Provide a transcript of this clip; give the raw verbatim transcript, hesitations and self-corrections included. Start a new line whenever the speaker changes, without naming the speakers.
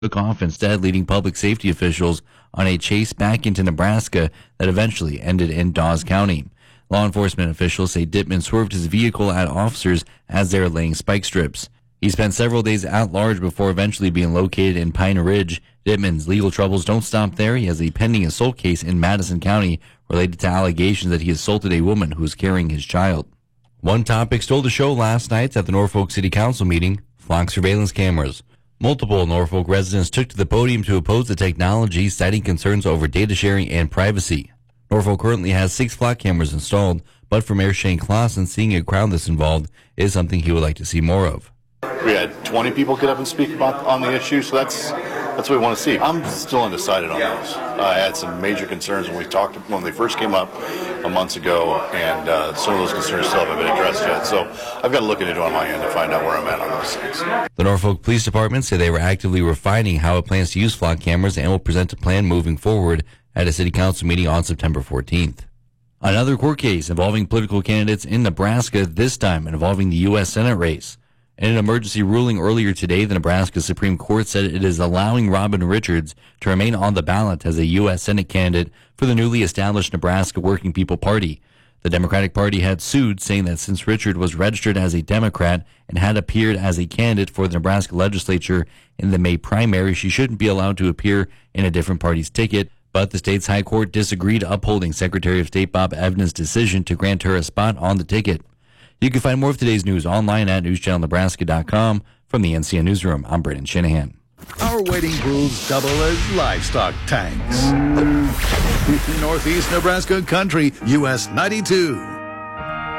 took off instead, leading public safety officials on a chase back into Nebraska that eventually ended in Dawes County. Law enforcement officials say Dittman swerved his vehicle at officers as they were laying spike strips. He spent several days at large before eventually being located in Pine Ridge. Dittman's legal troubles don't stop there. He has a pending assault case in Madison County related to allegations that he assaulted a woman who was carrying his child. One topic stole the show last night at the Norfolk City Council meeting: flock surveillance cameras. Multiple Norfolk residents took to the podium to oppose the technology, citing concerns over data sharing and privacy. Norfolk currently has six flock cameras installed, but for Mayor Shane Clausen, seeing a crowd this involved is something he would like to see more of.
We had twenty people get up and speak about on the issue, so that's that's what we want to see. I'm still undecided on those. I had some major concerns when we talked when they first came up a months ago, and uh, some of those concerns still haven't been addressed yet. So I've got to look into it on my end to find out where I'm at on those things.
The Norfolk Police Department said they were actively refining how it plans to use flock cameras and will present a plan moving forward at a city council meeting on September fourteenth. Another court case involving political candidates in Nebraska, this time involving the U S Senate race. In an emergency ruling earlier today, the Nebraska Supreme Court said it is allowing Robin Richards to remain on the ballot as a U S Senate candidate for the newly established Nebraska Working People Party. The Democratic Party had sued, saying that since Richard was registered as a Democrat and had appeared as a candidate for the Nebraska legislature in the May primary, she shouldn't be allowed to appear in a different party's ticket. But the state's high court disagreed, upholding Secretary of State Bob Evans' decision to grant her a spot on the ticket. You can find more of today's news online at news channel nebraska dot com. From the N C N Newsroom, I'm Brendan Shanahan.
Our wading pools double as livestock tanks. Northeast Nebraska Country, U S ninety-two.